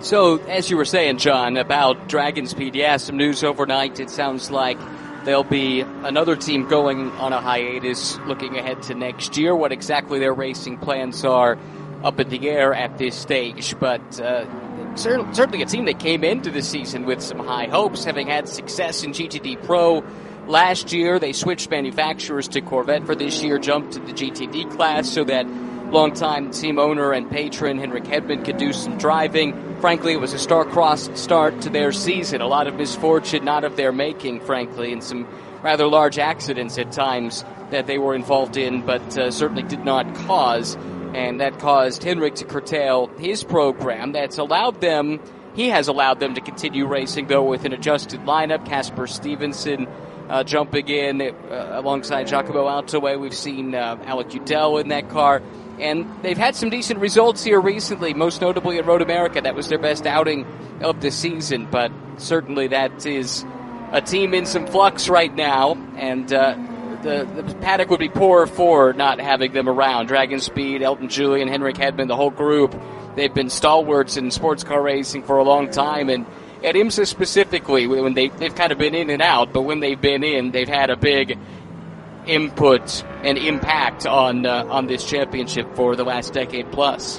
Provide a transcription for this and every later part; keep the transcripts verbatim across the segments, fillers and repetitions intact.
So, as you were saying, John, about Dragon Speed, yeah, some news overnight. It sounds like there'll be another team going on a hiatus looking ahead to next year. What exactly their racing plans are up in the air at this stage. But uh, certainly a team that came into the season with some high hopes, having had success in G T D Pro last year. They switched manufacturers to Corvette for this year, jumped to the G T D class so that longtime team owner and patron Henrik Hedman could do some driving. Frankly, it was a star-crossed start to their season. A lot of misfortune, not of their making, frankly, and some rather large accidents at times that they were involved in, but uh, certainly did not cause. And that caused Henrik to curtail his program. That's allowed them, he has allowed them to continue racing, though, with an adjusted lineup. Casper Stevenson uh, jumping in uh, alongside Giacomo Altaway. We've seen uh, Alec Udell in that car. And they've had some decent results here recently, most notably at Road America. That was their best outing of the season, but certainly that is a team in some flux right now, and uh, the, the paddock would be poorer for not having them around. Dragon Speed, Elton Julian, Henrik Hedman, the whole group, they've been stalwarts in sports car racing for a long time, and at IMSA specifically, when they, they've kind of been in and out, but when they've been in, they've had a big input and impact on uh, on this championship for the last decade plus.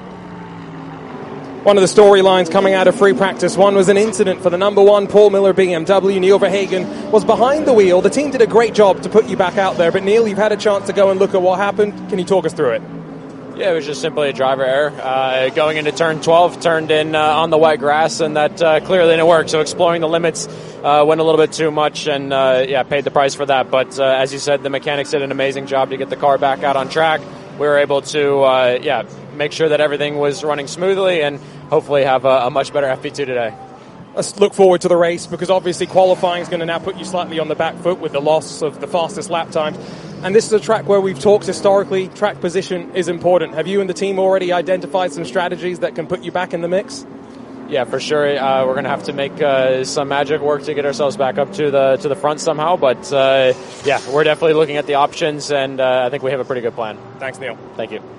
One of the storylines coming out of free practice one was an incident for the number one Paul Miller B M W. Neil Verhagen was behind the wheel. The team did a great job to put you back out there, but Neil, you've had a chance to go and look at what happened. Can you talk us through it? Yeah, it was just simply a driver error. Uh, going into turn twelve, turned in uh, on the wet grass, and that uh, clearly didn't work. So exploring the limits uh, went a little bit too much, and uh, yeah, paid the price for that. But uh, as you said, the mechanics did an amazing job to get the car back out on track. We were able to, uh, yeah, make sure that everything was running smoothly, and hopefully have a, a much better F P two today. Let's look forward to the race, because obviously qualifying is going to now put you slightly on the back foot with the loss of the fastest lap times. And this is a track where we've talked historically, track position is important. Have you and the team already identified some strategies that can put you back in the mix? Yeah, for sure. Uh, we're going to have to make uh, some magic work to get ourselves back up to the to the front somehow. But uh, yeah, we're definitely looking at the options, and uh, I think we have a pretty good plan. Thanks, Neil. Thank you.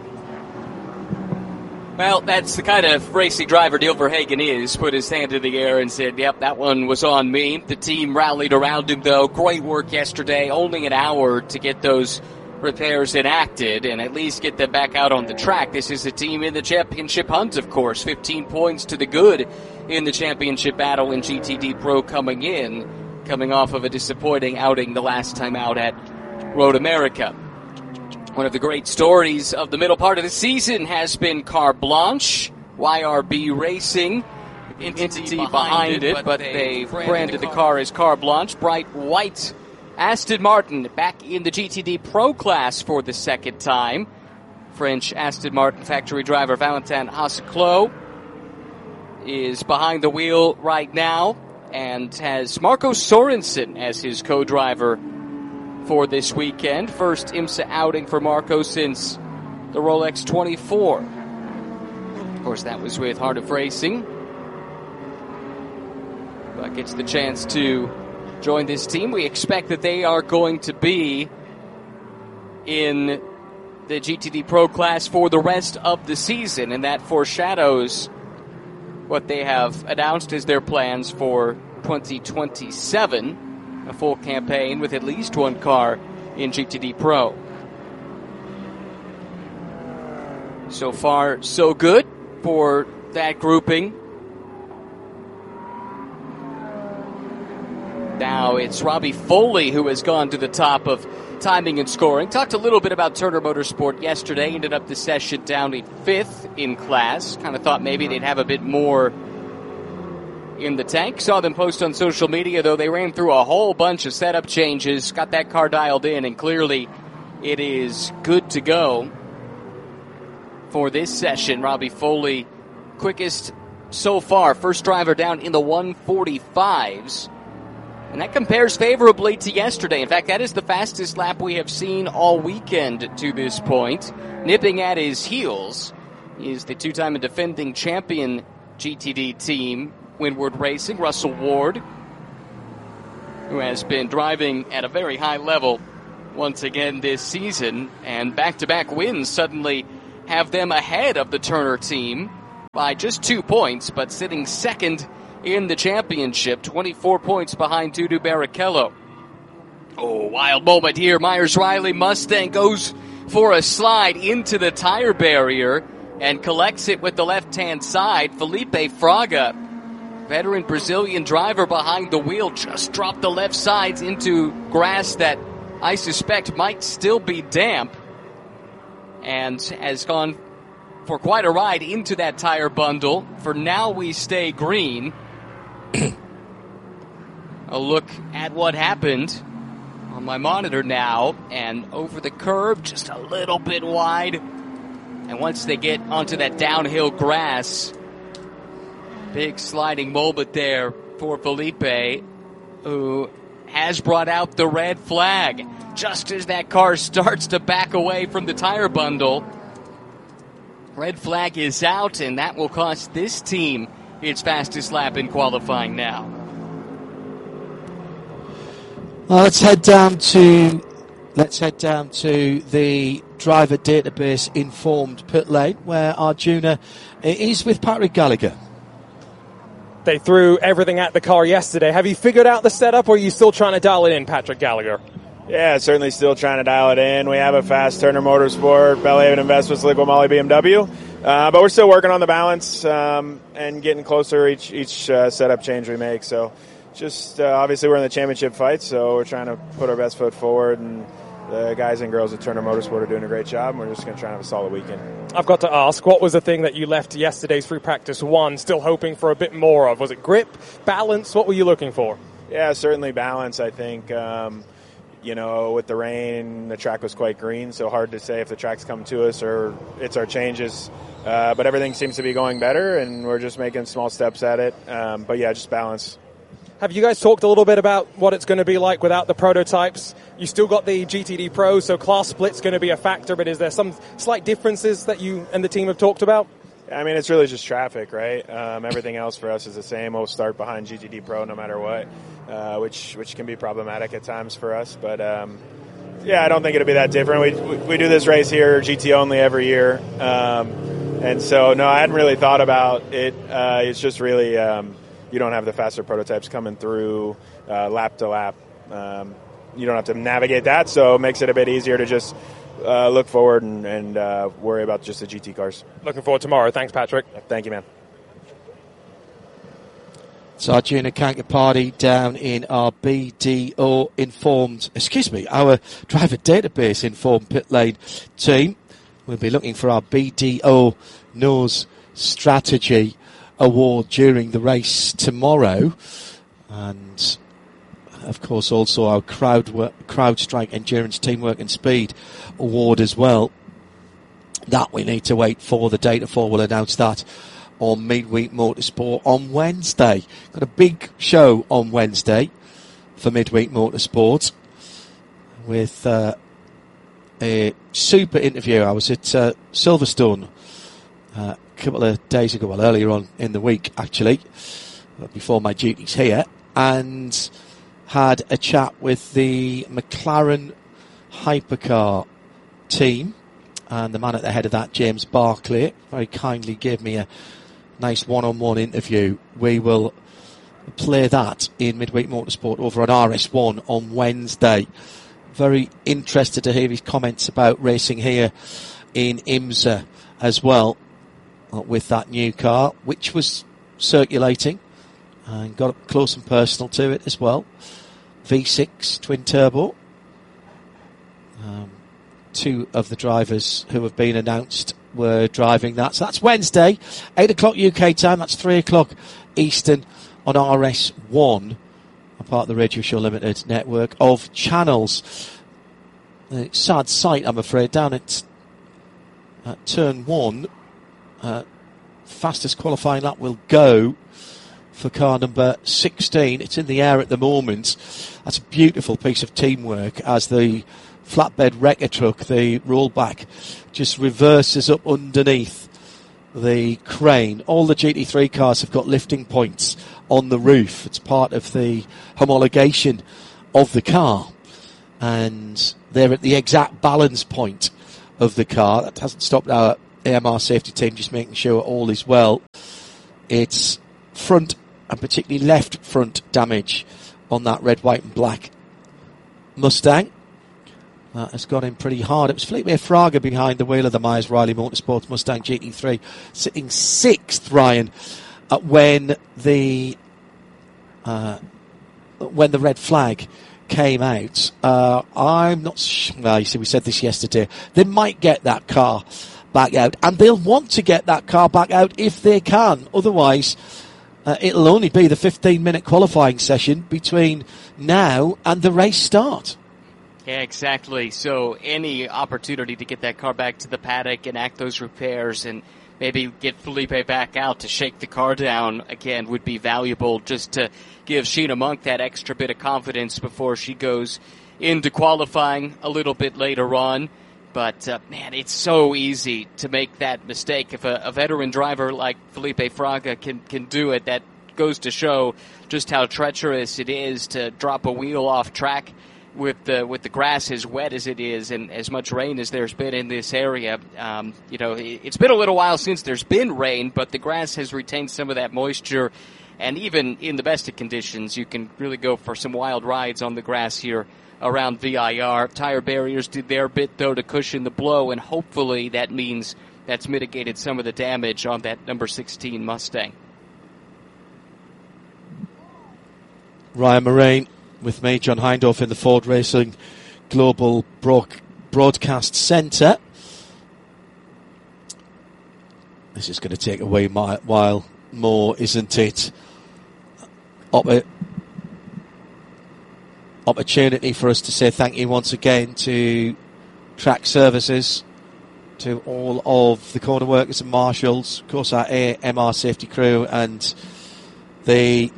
Well, that's the kind of racing driver Neil Verhagen is. Put his hand in the air and said, yep, that one was on me. The team rallied around him, though. Great work yesterday. Only an hour to get those repairs enacted and at least get them back out on the track. This is a team in the championship hunt, of course. fifteen points to the good in the championship battle in G T D Pro coming in, coming off of a disappointing outing the last time out at Road America. One of the great stories of the middle part of the season has been Car Blanche, Y R B Racing, entity behind, behind it, but they branded the car as Car Blanche. Bright white Aston Martin back in the G T D Pro class for the second time. French Aston Martin factory driver Valentin Hasseclos is behind the wheel right now and has Marco Sorensen as his co-driver for this weekend. First IMSA outing for Marco since the Rolex twenty-four. Of course, that was with Heart of Racing. But gets the chance to join this team. We expect that they are going to be in the G T D Pro class for the rest of the season, and that foreshadows what they have announced as their plans for twenty twenty-seven. A full campaign with at least one car in G T D Pro. So far, so good for that grouping. Now it's Robbie Foley who has gone to the top of timing and scoring. Talked a little bit about Turner Motorsport yesterday. Ended up the session down in fifth in class. Kind of thought maybe they'd have a bit more in the tank. Saw them post on social media, though. They ran through a whole bunch of setup changes, got that car dialed in, and clearly it is good to go for this session. Robbie Foley, quickest so far, first driver down in the one forty-fives, and that compares favorably to yesterday. In fact, that is the fastest lap we have seen all weekend to this point. Nipping at his heels is the two-time and defending champion G T D team, Windward Racing, Russell Ward, who has been driving at a very high level once again this season, and back-to-back wins suddenly have them ahead of the Turner team by just two points, but sitting second in the championship, twenty-four points behind Dudu Barrichello. Oh, wild moment here. Myers-Riley Mustang goes for a slide into the tire barrier and collects it with the left-hand side. Felipe Fraga, veteran Brazilian driver behind the wheel, just dropped the left sides into grass that I suspect might still be damp, and has gone for quite a ride into that tire bundle. For now, we stay green. A look at what happened on my monitor now, and over the curb, just a little bit wide. And once they get onto that downhill grass, big sliding moment there for Felipe, who has brought out the red flag. Just as that car starts to back away from the tire bundle, red flag is out, and that will cost this team its fastest lap in qualifying now. Well, let's head down to let's head down to the driver database informed pit lane, where Arjuna is with Patrick Gallagher. They threw everything at the car yesterday. Have you figured out the setup, or are you still trying to dial it in, Patrick Gallagher? Yeah, certainly still trying to dial it in. We have a fast Turner Motorsport, Belhaven Investments, Liqui Moly B M W, uh, but we're still working on the balance um, and getting closer each each uh, setup change we make. So just uh, obviously we're in the championship fight, so we're trying to put our best foot forward, and the guys and girls at Turner Motorsport are doing a great job, and we're just going to try and have a solid weekend. I've got to ask, what was the thing that you left yesterday's free practice one still hoping for a bit more of? Was it grip, balance? What were you looking for? Yeah, certainly balance, I think. Um, you know, with the rain, the track was quite green, so hard to say if the track's come to us or it's our changes. Uh, but everything seems to be going better, and we're just making small steps at it. Um, but, yeah, just balance. Have you guys talked a little bit about what it's going to be like without the prototypes? You still got the G T D Pro, so class split's going to be a factor, but is there some slight differences that you and the team have talked about? I mean, it's really just traffic, right? Um, everything else for us is the same. We'll start behind G T D Pro no matter what, uh, which which can be problematic at times for us. But, um, yeah, I don't think it'll be that different. We, we, we do this race here, G T only, every year. Um, and so, no, I hadn't really thought about it. Uh, it's just really um, you don't have the faster prototypes coming through uh, lap to lap. Um, you don't have to navigate that, so it makes it a bit easier to just Uh, look forward and, and uh, worry about just the G T cars. Looking forward tomorrow. Thanks, Patrick. Thank you, man. It's Arjuna Kankapati down in our B D O informed, excuse me, our driver database informed pit lane team. We'll be looking for our B D O Knows Strategy Award during the race tomorrow. And of course, also our crowd work, CrowdStrike Endurance Teamwork and Speed Award as well. That we need to wait for the data for. We'll announce that on Midweek Motorsport on Wednesday. Got a big show on Wednesday for Midweek Motorsport with uh, a super interview. I was at uh, Silverstone uh, a couple of days ago, well, earlier on in the week, actually, before my duties here, and had a chat with the McLaren Hypercar team, and the man at the head of that, James Barclay, very kindly gave me a nice one-on-one interview. We will play that in Midweek Motorsport over on R S one on Wednesday. Very interested to hear his comments about racing here in IMSA as well, with that new car, which was circulating and got up close and personal to it as well. V six twin turbo. Um, two of the drivers who have been announced were driving that. So that's Wednesday, eight o'clock U K time. That's three o'clock Eastern on R S one, a part of the Radio Show Limited network of channels. A sad sight, I'm afraid, down at, at turn one. Uh, fastest qualifying lap will go for car number sixteen. It's in the air at the moment. That's a beautiful piece of teamwork as the flatbed wrecker truck, the rollback, just reverses up underneath the crane. All the G T three cars have got lifting points on the roof. It's part of the homologation of the car, and they're at the exact balance point of the car. That hasn't stopped our A M R safety team just making sure all is well. It's front and particularly left front damage on that red, white and black Mustang. That has got him pretty hard. It was Felipe Fraga behind the wheel of the Myers Riley Motorsports Mustang G T three, sitting sixth, Ryan, uh, when the uh, when the red flag came out. Uh, I'm not sh- well, you see, we said this yesterday. They might get that car back out, and they'll want to get that car back out if they can. Otherwise, uh, it'll only be the fifteen minute qualifying session between now and the race start. Yeah, exactly. So any opportunity to get that car back to the paddock, enact those repairs, and maybe get Felipe back out to shake the car down again would be valuable, just to give Sheena Monk that extra bit of confidence before she goes into qualifying a little bit later on. But, uh, man, it's so easy to make that mistake. If a, a veteran driver like Felipe Fraga can, can do it, that goes to show just how treacherous it is to drop a wheel off track with the with the grass as wet as it is and as much rain as there's been in this area. Um, you know, it's been a little while since there's been rain, but the grass has retained some of that moisture. And even in the best of conditions, you can really go for some wild rides on the grass here around V I R. Tire barriers did their bit, though, to cushion the blow, and hopefully that means that's mitigated some of the damage on that number sixteen Mustang. Ryan Moraine with me, John Hindhaugh, in the Ford Racing Global Broadcast Centre. This is going to take a wee while more, isn't it? Opp- opportunity for us to say thank you once again to Track Services, to all of the corner workers and marshals, of course our A M R safety crew, and the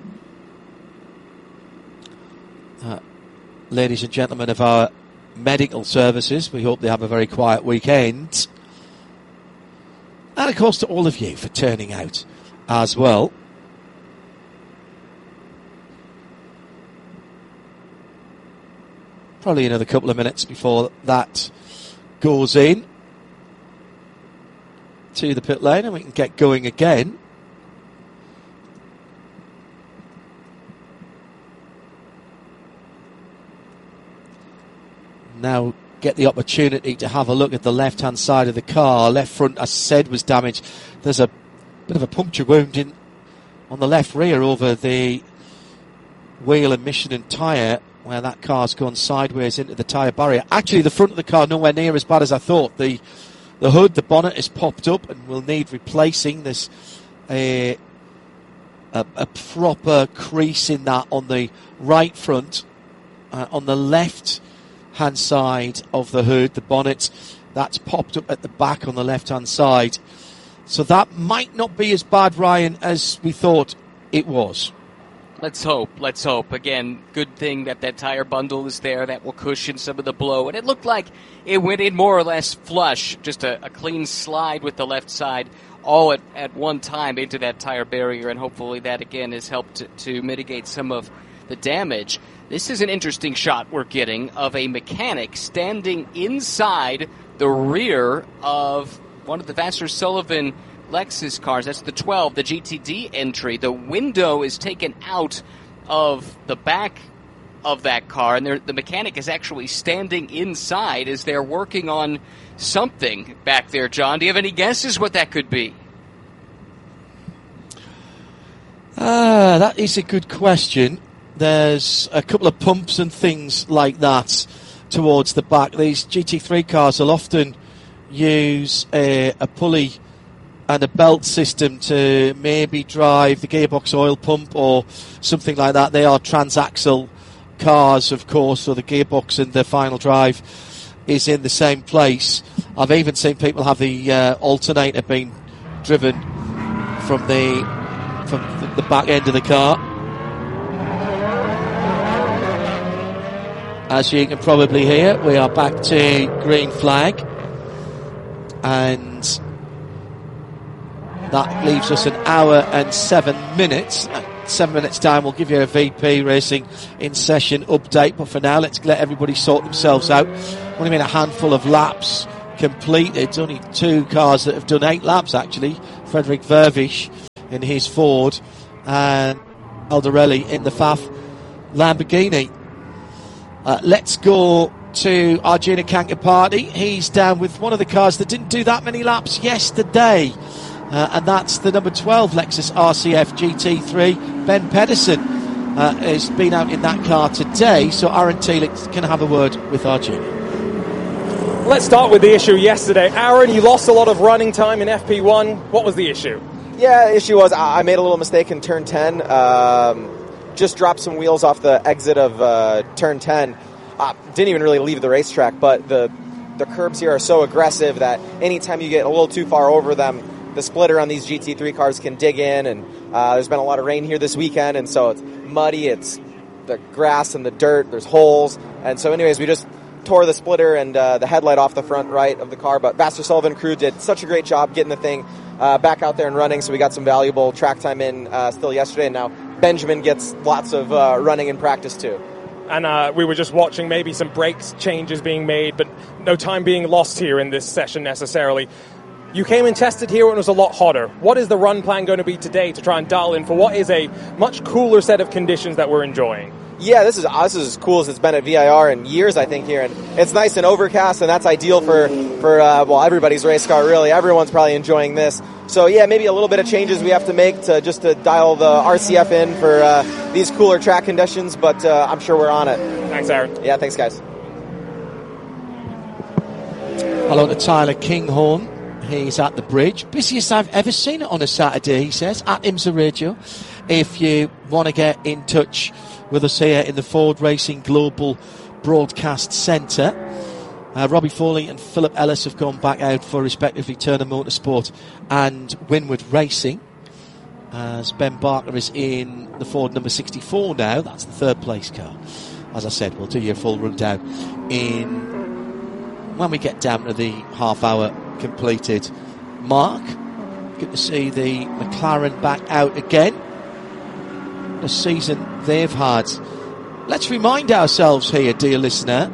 Uh, ladies and gentlemen of our medical services. We hope they have a very quiet weekend. And of course to all of you for turning out as well. Probably another couple of minutes before that goes in to the pit lane and we can get going again. Now get the opportunity to have a look at the left-hand side of the car. Left front, as I said, was damaged. There's a bit of a puncture wound in on the left rear over the wheel and Michelin tyre, where that car's gone sideways into the tyre barrier. Actually, the front of the car nowhere near as bad as I thought. The the hood, the bonnet is popped up and will need replacing. There's a, a, a proper crease in that on the right front. Uh, on the left hand side of the hood, the bonnet, that's popped up at the back on the left hand side. So that might not be as bad, Ryan, as we thought it was. Let's hope, let's hope. Again, good thing that that tire bundle is there. That will cushion some of the blow. And it looked like it went in more or less flush, just a, a clean slide with the left side, all at, at one time into that tire barrier. And hopefully that, again, has helped to, to mitigate some of the damage. This is an interesting shot we're getting of a mechanic standing inside the rear of one of the Vassar Sullivan Lexus cars. That's the twelve, the G T D entry. The window is taken out of the back of that car, and the mechanic is actually standing inside as they're working on something back there. John, do you have any guesses what that could be? Ah, that is a good question. There's a couple of pumps and things like that towards the back. These G T three cars will often use a, a pulley and a belt system to maybe drive the gearbox oil pump or something like that. They are transaxle cars, of course, so the gearbox and the final drive is in the same place. I've even seen people have the uh, alternator being driven from the from the back end of the car. As you can probably hear, we are back to green flag, and that leaves us an hour and seven minutes. Seven minutes time, we'll give you a V P Racing in session update, but for now, let's let everybody sort themselves out. Only been a handful of laps completed. Only two cars that have done eight laps, actually. Frederick Vervish in his Ford and Aldarelli in the F A F Lamborghini. Uh, let's go to Arjuna Kankapati. He's down with one of the cars that didn't do that many laps yesterday, uh, and that's the number twelve Lexus R C F G T three. Ben Pedersen uh, has been out in that car today, so Aaron Telix can have a word with Arjuna. Let's start with the issue yesterday. Aaron, you lost a lot of running time in F P one. What was the issue? Yeah, the issue was I made a little mistake in turn ten. Um, just dropped some wheels off the exit of uh, turn ten. Uh, didn't even really leave the racetrack, but the the curbs here are so aggressive that anytime you get a little too far over them, the splitter on these G T three cars can dig in, and uh, there's been a lot of rain here this weekend, and so it's muddy, it's the grass and the dirt, there's holes, and so anyways, we just tore the splitter and uh, the headlight off the front right of the car, but Vassar Sullivan crew did such a great job getting the thing uh, back out there and running, so we got some valuable track time in uh, still yesterday, and now Benjamin gets lots of uh, running in practice too. And uh, we were just watching maybe some brakes changes being made, but no time being lost here in this session necessarily. You came and tested here when it was a lot hotter. What is the run plan going to be today to try and dial in for what is a much cooler set of conditions that we're enjoying? Yeah, this is this is as cool as it's been at V I R in years, I think, here. And it's nice and overcast, and that's ideal for, for uh, well, everybody's race car, really. Everyone's probably enjoying this. So, yeah, maybe a little bit of changes we have to make to just to dial the R C F in for uh, these cooler track conditions, but uh, I'm sure we're on it. Thanks, Aaron. Yeah, thanks, guys. Hello to Tyler Kinghorn. He's at the bridge. Busiest I've ever seen it on a Saturday, he says, at IMSA Radio. If you want to get in touch with us here in the Ford Racing Global Broadcast Centre, uh, Robbie Foley and Philip Ellis have gone back out for respectively Turner Motorsport and Winward Racing, as Ben Barker is in the Ford number sixty-four now. That's the third place car. As I said, we'll do your full rundown in when we get down to the half hour completed mark. Good to see the McLaren back out again. The season they've had. Let's remind ourselves here, dear listener,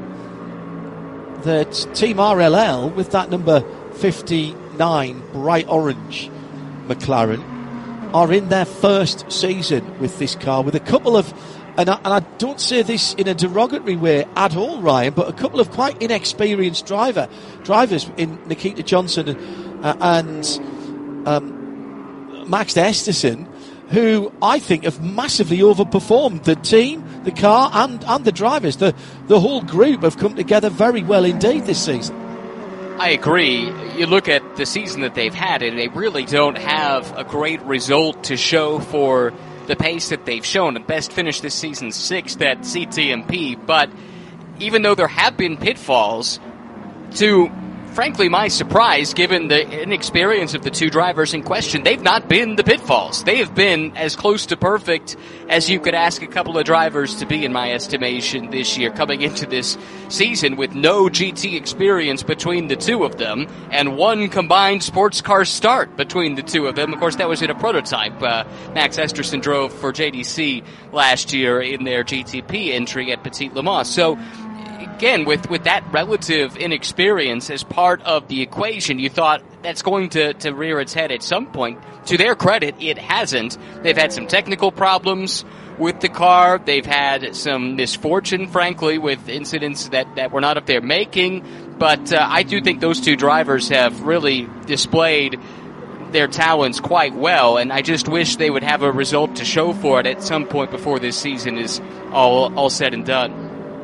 that Team R L L with that number fifty-nine bright orange McLaren are in their first season with this car, with a couple of, and I, and I don't say this in a derogatory way at all, Ryan, but a couple of quite inexperienced driver drivers in Nikita Johnson uh, and um, Max Esterson, who I think have massively overperformed the team, the car, and, and the drivers. The the whole group have come together very well indeed this season. I agree. You look at the season that they've had, and they really don't have a great result to show for the pace that they've shown. At best finished this season sixth at C T M P, but even though there have been pitfalls, to frankly my surprise, given the inexperience of the two drivers in question, they've not been the pitfalls. They have been as close to perfect as you could ask a couple of drivers to be, in my estimation, this year, coming into this season with no G T experience between the two of them and one combined sports car start between the two of them. Of course, that was in a prototype. Uh, Max Esterson drove for J D C last year in their G T P entry at Petit Le Mans. So, again, with, with that relative inexperience as part of the equation, you thought that's going to, to rear its head at some point. To their credit, it hasn't. They've had some technical problems with the car. They've had some misfortune, frankly, with incidents that, that were not of their making. But uh, I do think those two drivers have really displayed their talents quite well, and I just wish they would have a result to show for it at some point before this season is all all said and done.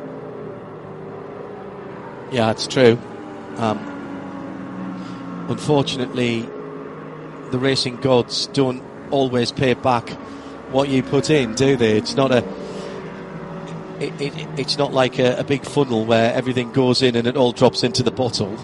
Yeah, it's true. Um, unfortunately, the racing gods don't always pay back what you put in, do they? It's not a. It, it, it's not like a, a big funnel where everything goes in and it all drops into the bottle.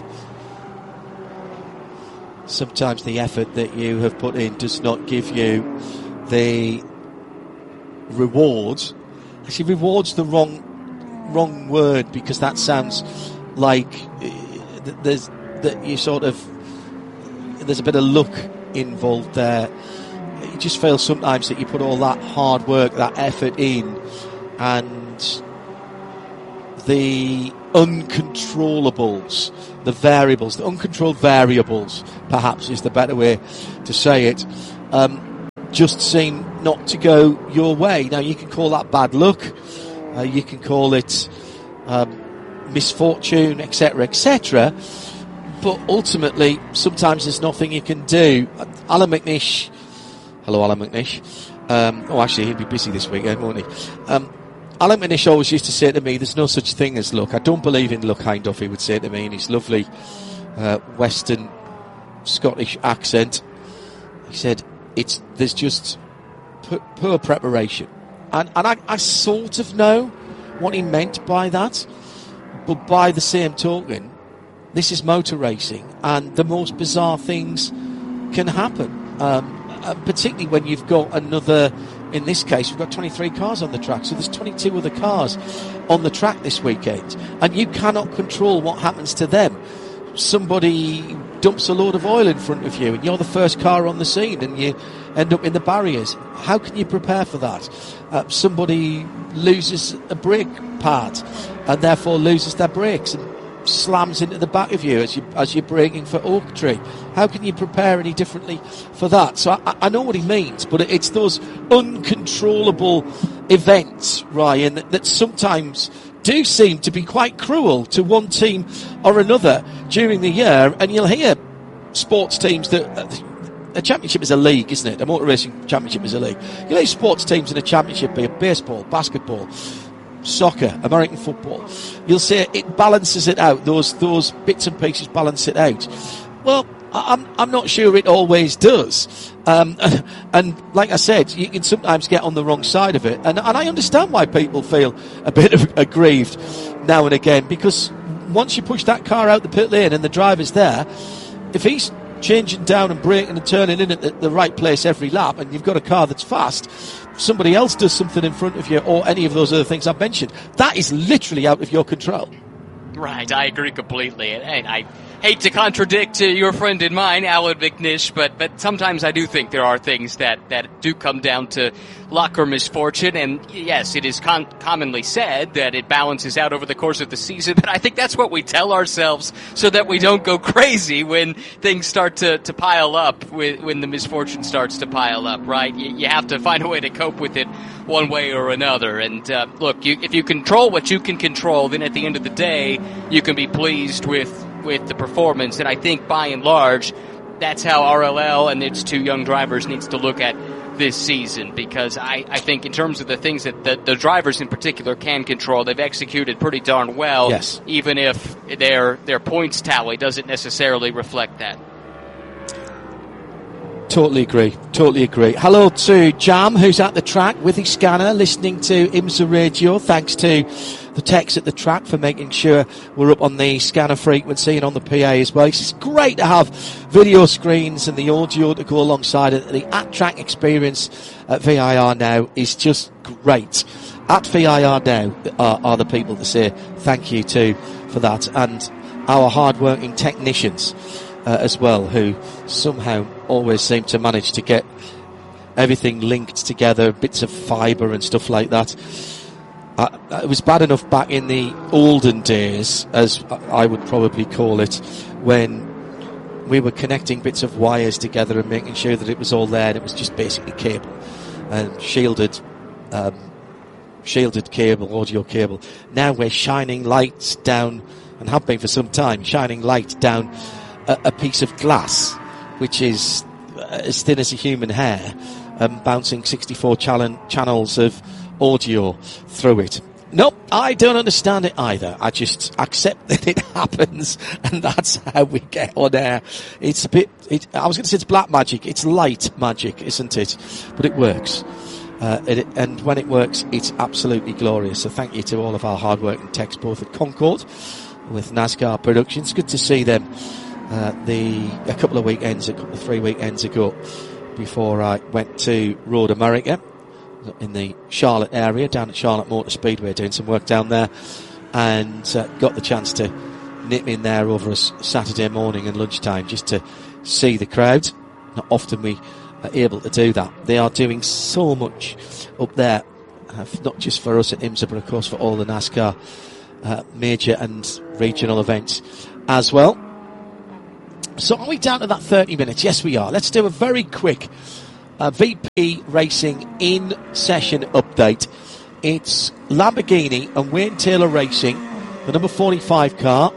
Sometimes the effort that you have put in does not give you the reward. Actually, reward's the wrong wrong word, because that sounds like there's that you sort of there's a bit of luck involved there. You just feel sometimes that you put all that hard work, that effort in, and the uncontrollables, the variables, the uncontrolled variables, perhaps is the better way to say it, um, just seem not to go your way. Now, you can call that bad luck, uh, you can call it um, misfortune, et cetera, et cetera. But ultimately, sometimes there's nothing you can do. Alan McNish, hello, Alan McNish. Um, oh, actually, he'll be busy this weekend, won't he? Um, Alan McNish always used to say to me, there's no such thing as luck. I don't believe in luck, Hindhaugh, he would say to me in his lovely uh, Western Scottish accent. He said, it's there's just poor, poor preparation. And, and I, I sort of know what he meant by that. But by the same token, this is motor racing, and the most bizarre things can happen. Um, uh, particularly when you've got another, in this case, we've got twenty-three cars on the track, so there's twenty-two other cars on the track this weekend, and you cannot control what happens to them. Somebody dumps a load of oil in front of you, and you're the first car on the scene, and you end up in the barriers. How can you prepare for that? Uh, somebody loses a brake pad, and therefore loses their brakes, and slams into the back of you as you as you're braking for Oak Tree. How can you prepare any differently for that? So I, I know what he means, but it's those uncontrollable events, Ryan, that, that sometimes do seem to be quite cruel to one team or another during the year. And you'll hear sports teams that uh, a championship is a league, isn't it? A motor racing championship is a league. You'll hear sports teams in a championship, be it baseball, basketball, soccer, American football. You'll say it balances it out. Those those bits and pieces balance it out. Well, I'm I'm not sure it always does. Um, and like I said, you can sometimes get on the wrong side of it. And, and I understand why people feel a bit of aggrieved now and again, because once you push that car out the pit lane and the driver's there, if he's changing down and braking and turning in at the, the right place every lap, and you've got a car that's fast, somebody else does something in front of you, or any of those other things I've mentioned, that is literally out of your control. Right, I agree completely. And I hate to contradict uh, your friend and mine, Alan McNish, but, but sometimes I do think there are things that, that do come down to luck or misfortune. And yes, it is con- commonly said that it balances out over the course of the season, but I think that's what we tell ourselves so that we don't go crazy when things start to, to pile up, when, when the misfortune starts to pile up, right? You, you have to find a way to cope with it one way or another. And uh, look, you, if you control what you can control, then at the end of the day, you can be pleased with with the performance. And I think by and large, that's how R L L and its two young drivers needs to look at this season, because I, I think in terms of the things that the, the drivers in particular can control, they've executed pretty darn well, yes, even if their their points tally doesn't necessarily reflect that. Totally agree. Totally agree. Hello to Jam, who's at the track with his scanner, listening to IMSA Radio. Thanks to the techs at the track for making sure we're up on the scanner frequency and on the P A as well. It's great to have video screens and the audio to go alongside it. The at-track experience at V I R Now is just great. At V I R Now are, are the people to say thank you to for that, and our hard-working technicians Uh, as well, who somehow always seem to manage to get everything linked together, bits of fibre and stuff like that. Uh, it was bad enough back in the olden days, as I would probably call it, when we were connecting bits of wires together and making sure that it was all there, and it was just basically cable and shielded um, shielded cable, audio cable. Now we're shining lights down, and have been for some time, shining light down a, a piece of glass which is as thin as a human hair, um, bouncing sixty-four channel, channels of audio through it. Nope, I don't understand it either. I just accept that it happens, and that's how we get on air. It's a bit, it, I was going to say it's black magic. It's light magic, isn't it? But it works. Uh, it, and when it works, it's absolutely glorious. So thank you to all of our hard-working techs, both at Concord with NASCAR Productions. Good to see them uh, the a couple of weekends, a couple of three weekends ago, before I went to Road America in the Charlotte area, down at Charlotte Motor Speedway, doing some work down there, and uh, got the chance to nip in there over a Saturday morning and lunchtime just to see the crowd. Not often we are able to do that. They are doing so much up there, uh, not just for us at IMSA, but of course for all the NASCAR uh, major and regional events as well. So are we down to that thirty minutes? Yes, we are. Let's do a very quick uh, V P Racing in session update. It's Lamborghini and Wayne Taylor Racing, the number forty-five car.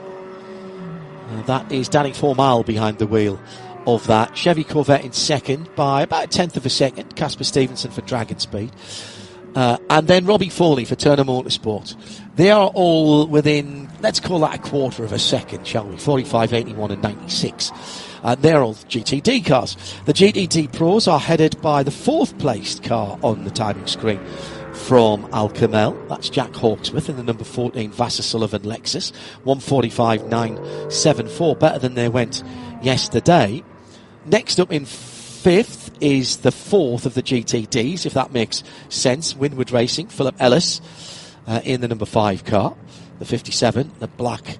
Uh, that is Danny Formal behind the wheel of that. Chevy Corvette in second by about a tenth of a second. Casper Stevenson for Dragon Speed. Uh, and then Robbie Foley for Turner Motorsport. They are all within, let's call that a quarter of a second, shall we? forty-five, eighty-one and ninety-six. Uh, they're all G T D cars. The G T D Pros are headed by the fourth placed car on the timing screen from Al Kamel. That's Jack Hawksworth in the number fourteen Vassar Sullivan Lexus. one forty-five nine seventy-four, better than they went yesterday. Next up in fifth is the fourth of the G T Ds, if that makes sense. Winwood Racing, Philip Ellis uh, in the number five car, the fifty-seven, the black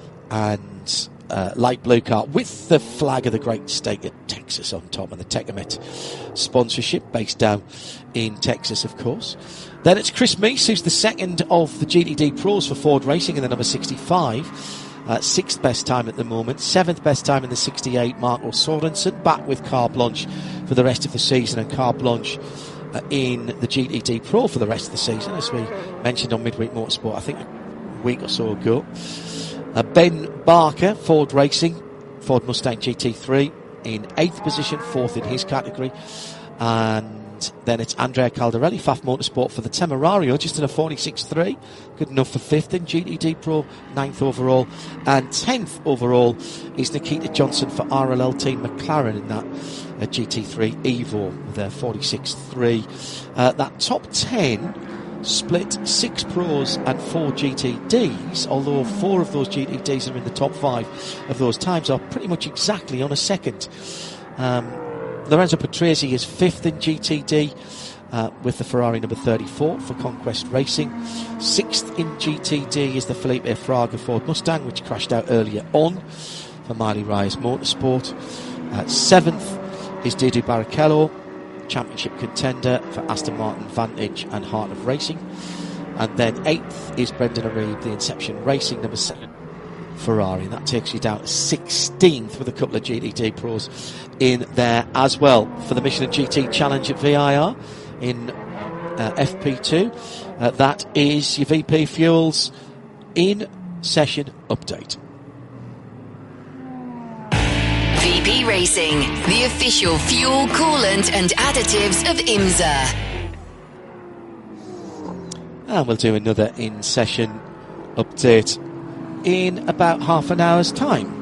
and uh, light blue car with the flag of the great state of Texas on top and the Tecamet sponsorship based down in Texas, of course. Then it's Chris Meese, who's the second of the G T D Pros for Ford Racing in the number sixty-five. Uh, sixth best time at the moment, seventh best time in the sixty-eight, Marco Sorensen, back with Carte Blanche for the rest of the season, and Carte Blanche uh, in the G T D Pro for the rest of the season, as we mentioned on Midweek Motorsport, I think a week or so ago. Uh, Ben Barker, Ford Racing, Ford Mustang G T three in eighth position, fourth in his category, and then it's Andrea Caldarelli, F A F Motorsport for the Temerario, just in a forty-six three, good enough for fifth in G T D Pro, ninth overall, and tenth overall is Nikita Johnson for R L L Team McLaren in that uh, G T three Evo with their forty-six three. Uh, that top ten split six pros and four G T Ds, although four of those G T Ds are in the top five of those times, are pretty much exactly on a second. Um, Lorenzo Patrese is fifth in G T D uh, with the Ferrari number thirty-four for Conquest Racing. Sixth in G T D is the Felipe Fraga Ford Mustang, which crashed out earlier on for Miley Reyes Motorsport. Uh, seventh is Didier Barrichello, championship contender for Aston Martin Vantage and Heart of Racing. And then eighth is Brendan Arib, the Inception Racing number seven Ferrari, and that takes you down to sixteenth with a couple of G T D Pros in there as well for the Michelin G T Challenge at V I R in uh, F P two. Uh, that is your V P Fuels in session update. V P Racing, the official fuel, coolant and additives of IMSA. And we'll do another in session update in about half an hour's time.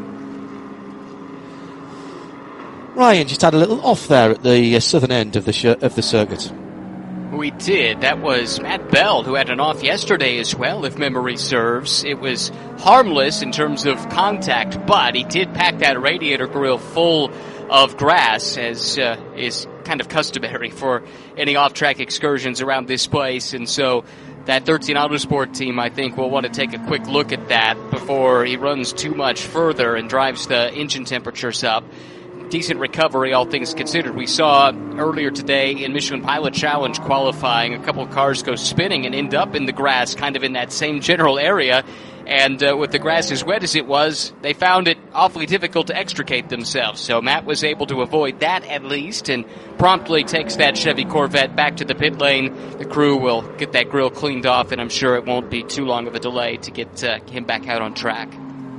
Ryan just had a little off there at the uh, southern end of the sh- of the circuit. We did. That was Matt Bell, who had an off yesterday as well, if memory serves. It was harmless in terms of contact, but he did pack that radiator grill full of grass, as uh, is kind of customary for any off-track excursions around this place. And so that thirteen Autosport team, I think, will want to take a quick look at that before he runs too much further and drives the engine temperatures up. Decent recovery, all things considered. We saw earlier today in Michelin Pilot Challenge qualifying a couple of cars go spinning and end up in the grass, kind of in that same general area. And uh, with the grass as wet as it was, they found it awfully difficult to extricate themselves. So Matt was able to avoid that at least and promptly takes that Chevy Corvette back to the pit lane. The crew will get that grill cleaned off, and I'm sure it won't be too long of a delay to get uh, him back out on track.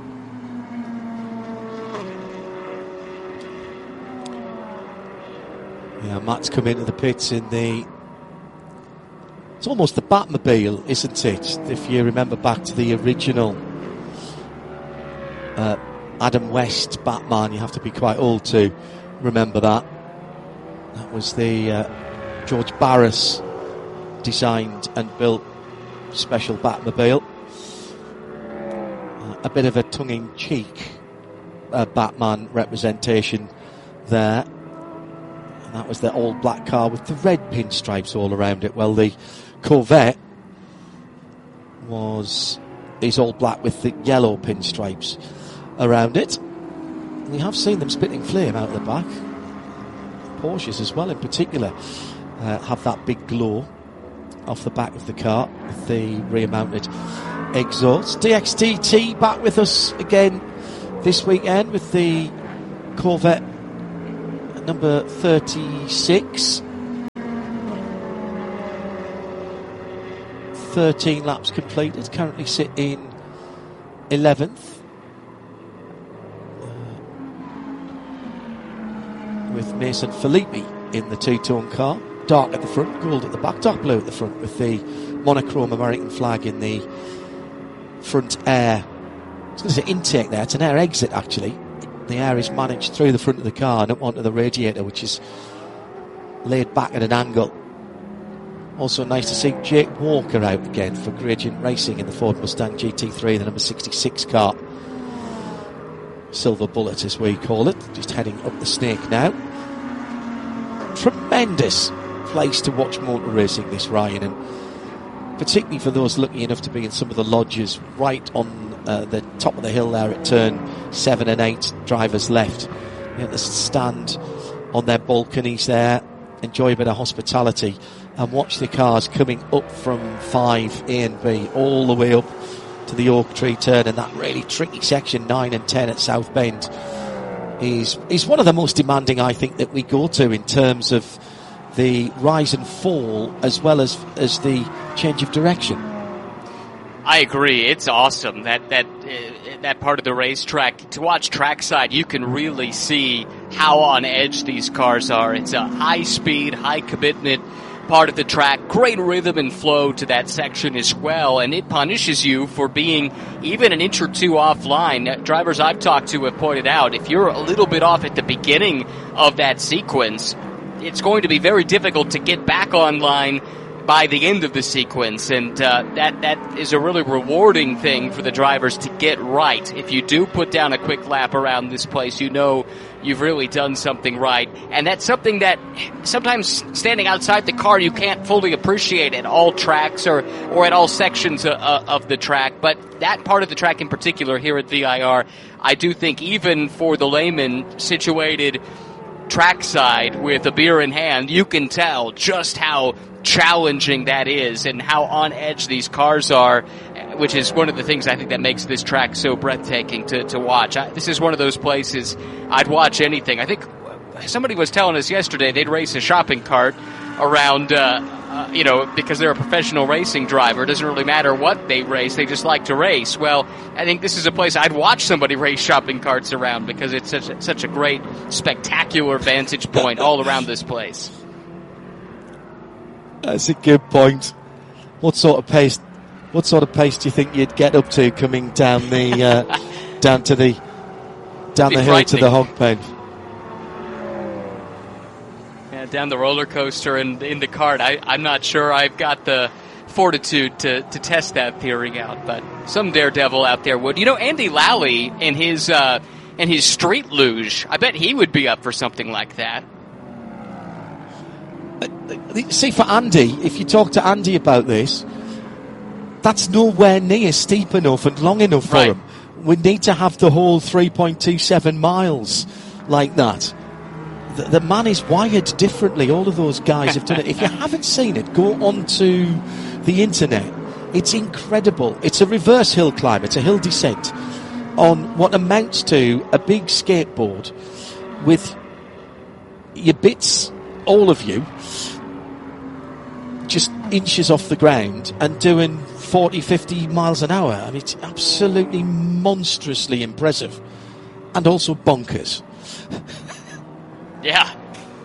Yeah, Matt's come into the pits in the... It's almost the Batmobile, isn't it? If you remember back to the original uh, Adam West Batman, you have to be quite old to remember that. That was the uh, George Barris designed and built special Batmobile. Uh, a bit of a tongue-in-cheek uh, Batman representation there. And that was the old black car with the red pinstripes all around it. Well, the Corvette was is all black with the yellow pinstripes around it. And you have seen them spitting flame out of the back. Porsches as well in particular uh, have that big glow off the back of the car with the rear-mounted exhaust. D X T T back with us again this weekend with the Corvette number thirty-six. thirteen laps completed, currently sit in eleventh. Uh, with Mason Filippi in the two-tone car. Dark at the front, gold at the back, dark blue at the front with the monochrome American flag in the front air. I was going to say intake there, it's an air exit actually. The air is managed through the front of the car and up onto the radiator, which is laid back at an angle. Also nice to see Jake Walker out again for Gradient Racing in the Ford Mustang G T three, the number sixty-six car. Silver Bullet as we call it, just heading up the Snake now. Tremendous place to watch motor racing, this, Ryan, and particularly for those lucky enough to be in some of the lodges right on uh, the top of the hill there at turn seven and eight, drivers left. You know, they stand on their balconies there, enjoy a bit of hospitality, and watch the cars coming up from five A and B all the way up to the Oak Tree turn, and that really tricky section nine and ten at South Bend is is one of the most demanding, I think, that we go to in terms of the rise and fall as well as as the change of direction. I agree. It's awesome that that uh, that part of the racetrack. To watch trackside, you can really see how on edge these cars are. It's a high speed, high commitment part of the track. Great rhythm and flow to that section as well, and it punishes you for being even an inch or two offline. Drivers I've talked to have pointed out, if you're a little bit off at the beginning of that sequence, it's going to be very difficult to get back online by the end of the sequence, and uh, that that is a really rewarding thing for the drivers to get right. If you do put down a quick lap around this place, you know you've really done something right, and that's something that sometimes standing outside the car you can't fully appreciate at all tracks or, or at all sections of, of the track, but that part of the track in particular here at V I R, I do think even for the layman situated trackside with a beer in hand, you can tell just how challenging that is and how on edge these cars are, which is one of the things I think that makes this track so breathtaking to, to watch. I, this is one of those places I'd watch anything. I think somebody was telling us yesterday they'd race a shopping cart around, uh, uh, you know, because they're a professional racing driver. It doesn't really matter what they race, they just like to race. Well, I think this is a place I'd watch somebody race shopping carts around because it's such a, such a great, spectacular vantage point all around this place. That's a good point. What sort of pace? What sort of pace do you think you'd get up to coming down the uh, down to the down the hill to the hog pen? Yeah, down the roller coaster and in the cart. I, I'm not sure I've got the fortitude to, to test that theory out, but some daredevil out there would. You know, Andy Lally in his uh, in his street luge, I bet he would be up for something like that. See, for Andy, if you talk to Andy about this, that's nowhere near steep enough and long enough for right. him. We need to have the whole three point two seven miles like that. The, the man is wired differently. All of those guys have done it. If you haven't seen it, go onto the internet. It's incredible. It's a reverse hill climb. It's a hill descent on what amounts to a big skateboard with your bits, all of you, just inches off the ground and doing forty, fifty miles an hour. I mean, it's absolutely monstrously impressive and also bonkers. Yeah.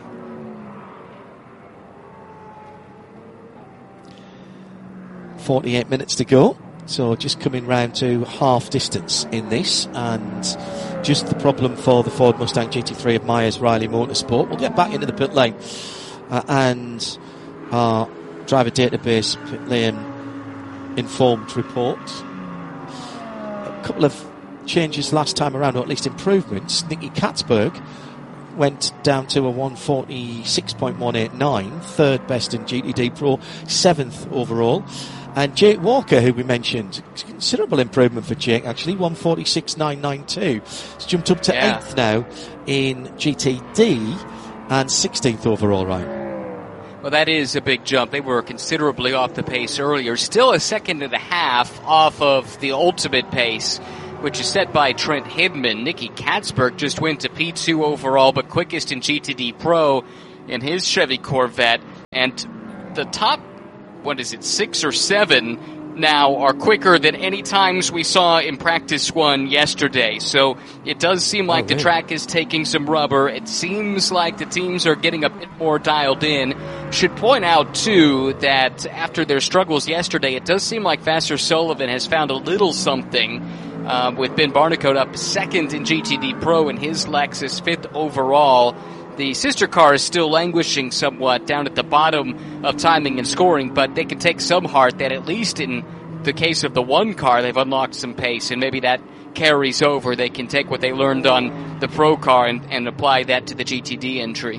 forty-eight minutes to go. So just coming round to half distance in this, and just the problem for the Ford Mustang G T three of Myers Riley Motorsport. We'll get back into the pit lane uh, and our driver database pit lane informed report. A couple of changes last time around, or at least improvements. Nicky Katzberg went down to a one forty-six point one eight nine, third best in G T D Pro, seventh overall. And Jake Walker, who we mentioned, considerable improvement for Jake, actually, one forty-six point nine nine two. He's jumped up to yeah. eighth now in G T D and sixteenth overall, right? Well, that is a big jump. They were considerably off the pace earlier. Still a second and a half off of the ultimate pace, which is set by Trent Hidman. Nicky Katzberg just went to P two overall, but quickest in G T D Pro in his Chevy Corvette. And the top, what is it, six or seven now are quicker than any times we saw in practice one yesterday. So it does seem like oh, the track is taking some rubber. It seems like the teams are getting a bit more dialed in. Should point out, too, that after their struggles yesterday, it does seem like Vassar Sullivan has found a little something uh, with Ben Barnicoat up second in G T D Pro and his Lexus fifth overall. The sister car is still languishing somewhat down at the bottom of timing and scoring, but they can take some heart that at least in the case of the one car, they've unlocked some pace, and maybe that carries over. They can take what they learned on the Pro car and, and apply that to the G T D entry.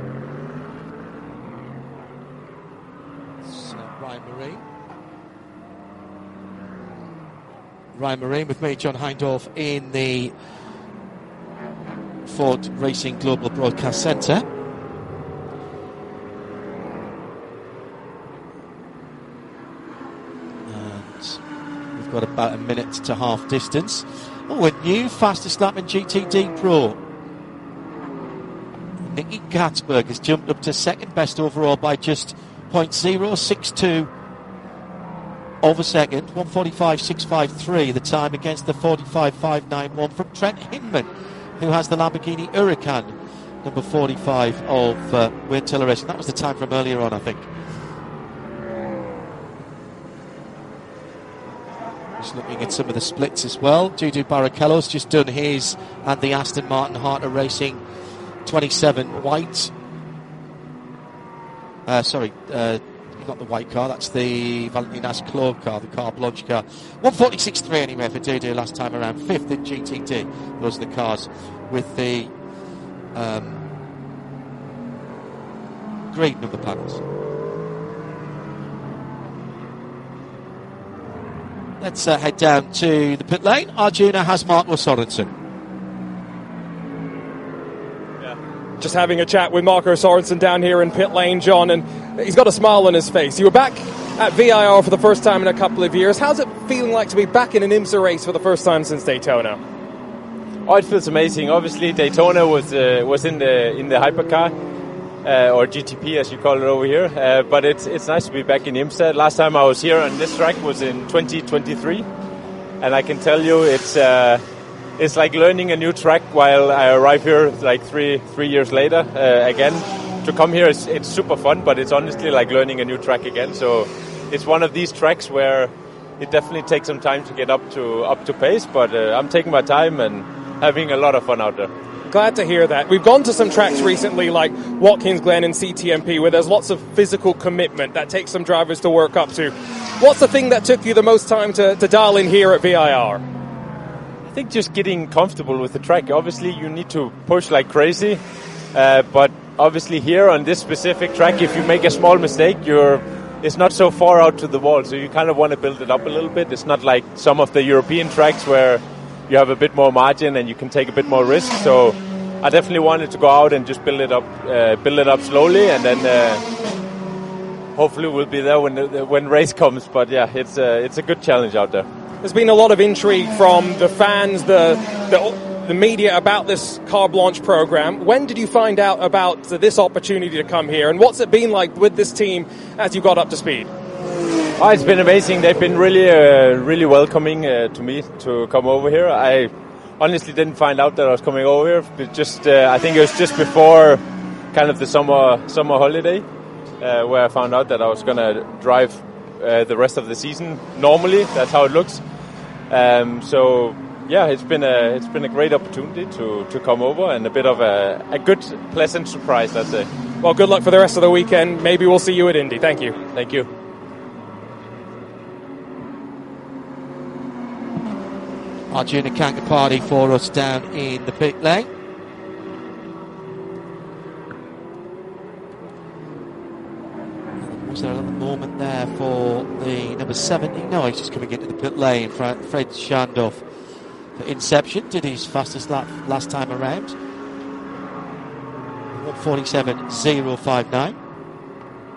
So, Ryan Marine. Ryan Marine with me, John Hindorf, in the Ford Racing Global Broadcast Centre. And we've got about a minute to half distance. Oh, a new fastest lap in G T D Pro. Nicky Katzberg has jumped up to second best overall by just zero point zero six two of a second. one forty-five point six five three the time against the forty-five point five nine one from Trent Hindman, who has the Lamborghini Huracan, number forty-five of uh, Wayne Taylor Racing. That was the time from earlier on, I think. Just looking at some of the splits as well. Dudu Barrichello's just done his and the Aston Martin Harter Racing twenty-seven white. Uh, sorry, uh, not the white car, that's the Valentin Asclove car, the car blanche car. one forty-six point three anyway for Dudu last time around. Fifth in G T D. Those are the cars with the um, green number panels. Let's uh, head down to the pit lane. Arjuna has Marco Sorensen. Just having a chat with Marco Sorensen down here in pit lane, John, and he's got a smile on his face. You were back at V I R for the first time in a couple of years. How's it feeling like to be back in an IMSA race for the first time since Daytona? Oh, it feels amazing. Obviously, Daytona was uh, was in the in the hypercar, uh, or G T P as you call it over here. Uh, but it's it's nice to be back in IMSA. Last time I was here on this track was in twenty twenty-three, and I can tell you it's. Uh, It's like learning a new track while I arrive here like three three years later uh, again. To come here, it's, it's super fun, but it's honestly like learning a new track again. So it's one of these tracks where it definitely takes some time to get up to up to pace, but uh, I'm taking my time and having a lot of fun out there. Glad to hear that. We've gone to some tracks recently like Watkins Glen and C T M P where there's lots of physical commitment that takes some drivers to work up to. What's the thing that took you the most time to, to dial in here at V I R? I think just getting comfortable with the track. Obviously, you need to push like crazy, uh, but obviously here on this specific track, if you make a small mistake, you're it's not so far out to the wall, so you kind of want to build it up a little bit. It's not like some of the European tracks where you have a bit more margin and you can take a bit more risk. So I definitely wanted to go out and just build it up, uh, build it up slowly, and then uh, hopefully we'll be there when the, when race comes. But yeah, it's a, it's a good challenge out there. There's been a lot of intrigue from the fans, the, the the media about this Car Blanche program. When did you find out about this opportunity to come here, and what's it been like with this team as you got up to speed? Oh, it's been amazing. They've been really, uh, really welcoming uh, to me to come over here. I honestly didn't find out that I was coming over here, but just uh, I think it was just before kind of the summer summer holiday uh, where I found out that I was going to drive uh, the rest of the season normally. That's how it looks. Um, so yeah, it's been a it's been a great opportunity to, to come over, and a bit of a, a good, pleasant surprise, I'd say. Well, good luck for the rest of the weekend. Maybe we'll see you at Indy. Thank you. Thank you. Arjuna Kankapati for us down in the pit lane. Was there a little moment there for the number seventy? No, he's just coming into the pit lane. Fred Schandorf for Inception did his fastest lap last time around. one forty-seven point zero five nine.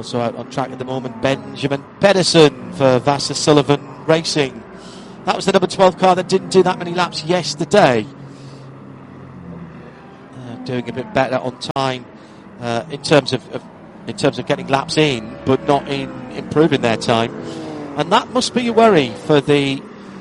Also out on track at the moment, Benjamin Pedersen for Vasser Sullivan Racing. That was the number twelve car that didn't do that many laps yesterday. Uh, doing a bit better on time uh, in terms of, of in terms of getting laps in, but not in improving their time. And that must be a worry for the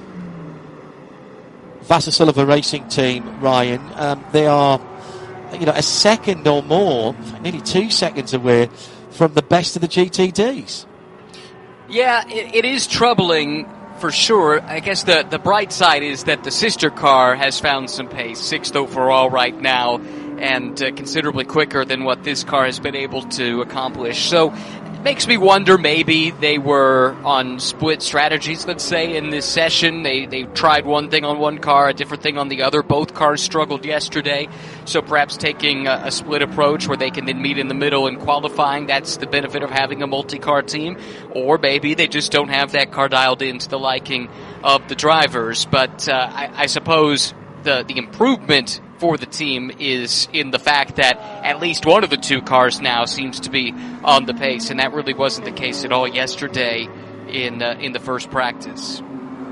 Vasser Sullivan Racing team, Ryan. Um, they are, you know, a second or more, nearly two seconds away from the best of the G T Ds. Yeah, it, it is troubling for sure. I guess the, the bright side is that the sister car has found some pace, sixth overall right now, and uh, considerably quicker than what this car has been able to accomplish. So it makes me wonder, maybe they were on split strategies, let's say, in this session. They they tried one thing on one car, a different thing on the other. Both cars struggled yesterday, so perhaps taking a, a split approach where they can then meet in the middle in qualifying. That's the benefit of having a multi-car team. Or maybe they just don't have that car dialed in to the liking of the drivers. But uh, I, I suppose the the improvement for the team is in the fact that at least one of the two cars now seems to be on the pace, and that really wasn't the case at all yesterday in uh, in the first practice.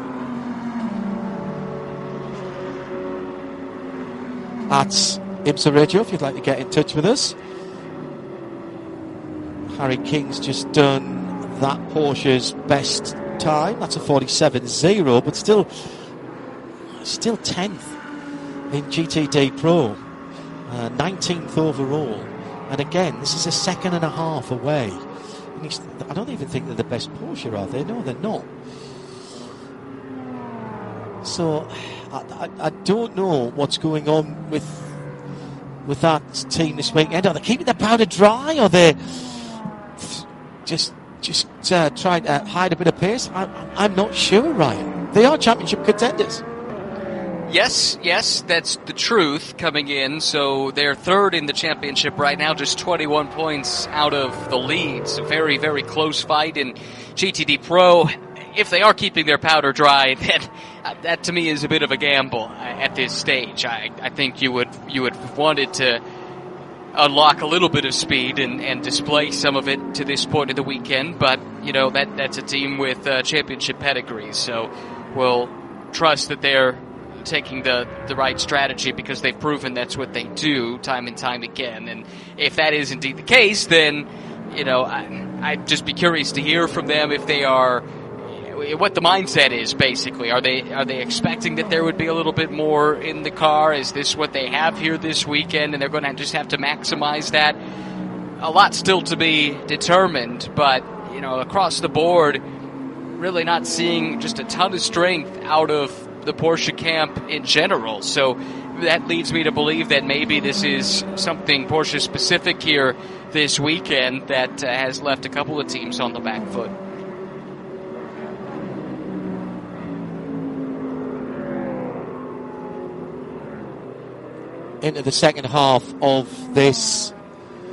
That's IMSA Radio if you'd like to get in touch with us. Harry King's just done that Porsche's best time. That's a forty-seven zero, but still still tenth in G T D Pro, uh, nineteenth overall, and again this is a second and a half away. And he's, I don't even think they're the best Porsche, are they? No, they're not. So I, I, I don't know what's going on with with that team this weekend. Are they keeping their powder dry? Or are they just just uh, trying to hide a bit of pace? I, I'm not sure, Ryan. They are championship contenders. Yes, yes, that's the truth coming in. So they're third in the championship right now, just twenty-one points out of the lead. It's a very, very close fight in G T D Pro. If they are keeping their powder dry, then that to me is a bit of a gamble at this stage. I, I think you would you would have wanted to unlock a little bit of speed and, and display some of it to this point of the weekend, but you know that that's a team with uh, championship pedigrees, so we'll trust that they're taking the, the right strategy because they've proven that's what they do time and time again. And if that is indeed the case, then, you know, I, I'd just be curious to hear from them if they are, what the mindset is, basically. Are they are they expecting that there would be a little bit more in the car? Is this what they have here this weekend, and they're going to just have to maximize that? A lot still to be determined, but, you know, across the board, really not seeing just a ton of strength out of the Porsche camp in general. So that leads me to believe that maybe this is something Porsche specific here this weekend that uh, has left a couple of teams on the back foot. Into the second half of this